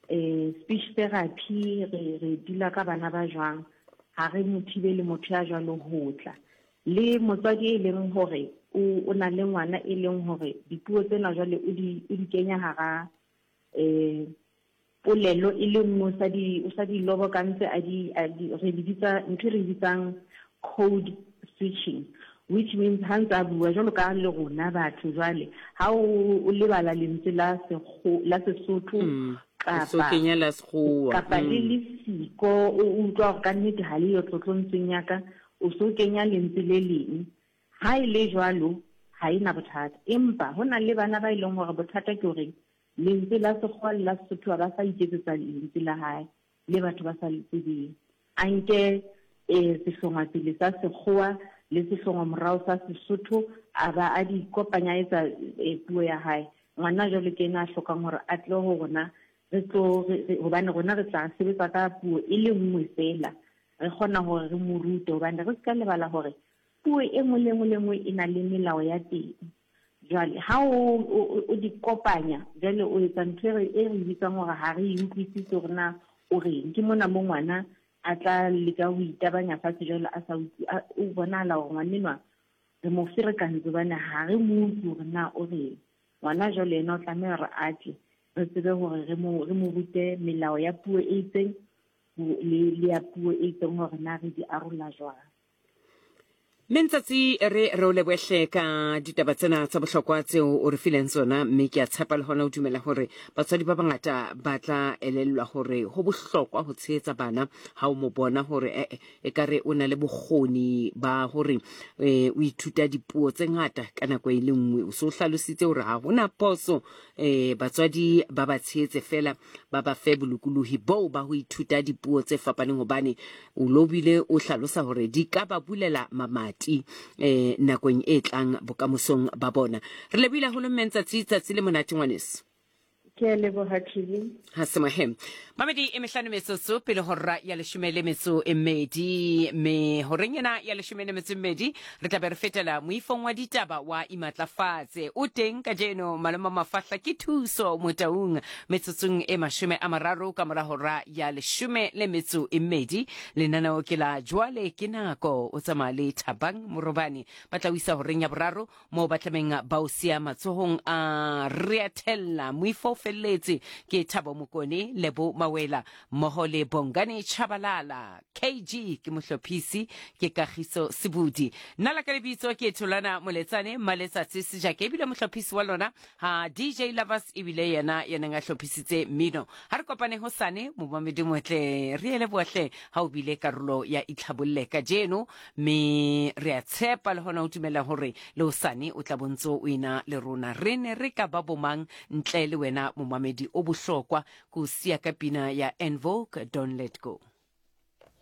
speech therapy re dila ka bana ba jwang ha re mothibele motho ya jwalo hotla le motswadi e leng hore o na le ngwana e leng hore dipuo tsena jwale o di kenya hara polelo e le nngwe o sa di lobo ka ntse re di bitsang code switching, which means hantsa bua jwalo ka le rona batho jwale ha o lebala lentswe la Sesotho kapa le lesiko o utlwa ka nnete ha le yo tlotlontseng yaka o so kenya lentswe le leng ha ile jwalo ha ina bothata empa hona le bana ba ileng hore bothata ke hore lentswe la Sekgowa la Sesotho ba sa iketsetsa lentswe la hae le batho ba sa letsebeng a nke sehlongwa pele sa Sekgowa le sehlongwa morao sa Sesotho a ba a di kopanya etsa puo ya hae ngwana jwale ke ena a hlokang hore a tle ho rona hobane rona re tla sebetsa ka puo e le nngwe fela re kgona hore re mo rute hobane re ska lebala hore puo e nngwe le nngwe e na le melao ya teng jwale ha o di kopanya jwale o etsa ntho e re bitsang hore ha re utlwisise hore na o reng ke mona mo ngwana a tla leka ho itabanya fatshe jwale a sa o bonahala hore ngwanenwa re mo ferekantse bana ha re mo utlwe hore na o reng ngwana jwale ena o tlameha re atle re tsebe hore re mo rute melao ya puo e itseng le ya puo e itseng hore na re di arola jwang. Mentsatsi re o lebohle ka ditaba tsena tsa bohlokwa tseo o re fileng tsona mme ke a tshepa le hona o dumela hore batswadi ba bangata ba tla elellwa hore ho bohlokwa ho tshehetsa bana ha o mo bona hore ekare o na le bokgoni ba hore o ithuta dipuo tse ngata ka nako e le nngwe o so hlalositse hore ha hona poso batswadi ba ba tshehetse fela ba ba fe bolokolohi bo ba ho ithuta dipuo tse fapaneng hobane o lobile o hlalosa hore di ka ba bulela mamati nakong e tlang bokamosong ba bona re lebile ho tsatsi le monate ngwaneso ke leboha TV ha se mohem mamedi emehlano metsotso pele horra ya 12 me horengena ya 12 re tla be re fetela moifong wa ditaba wa imatlafatse o teng ka jeno maloma mafahla ke thuso motaung metsotsong e 30 ka mora horra ya 12 lenaneo ke la jwale ke nako o tsamale Thabang Morobane ba tla wisa horeng ya boraro mo batlameng ba o sia matsohong a reatella moifo feletse ke Thabo Mokone Lebo Mawela Mohole Bongane Chabalala KG ke mohlophisi ke Kagiso Sebudi nala ka lebitso ke Thulana Moletsane maletsa tsija ke bile mohlophisi wa lona ha DJ Lovers ibile yena nga hlophisitse mino ha re kopane hosane mo mamedi motle re ele bohle ha o bile karolo ya itlhabolle ka jeno me re a tshepa le hona o dumela hore le hosane o tla bontso o ina le rona re ne re ka ba bomang ntle le wena momamedi o bohlokwa ku sia ka pina ya En Vogue Don't Let Go.